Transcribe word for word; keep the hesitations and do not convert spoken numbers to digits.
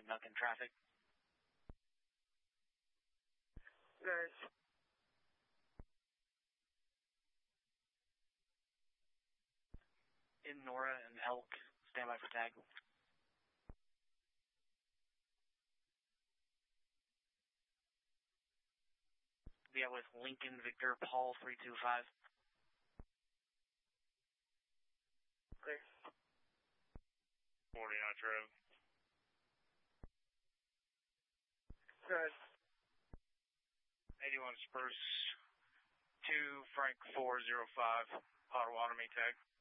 Nuckin traffic. Good. In Nora and Elk, stand by for tag. Be out with Lincoln Victor Paul three two five. Clear. forty Nitro. Good. eighty-one Spruce two Frank four zero five. Potawatomi tag.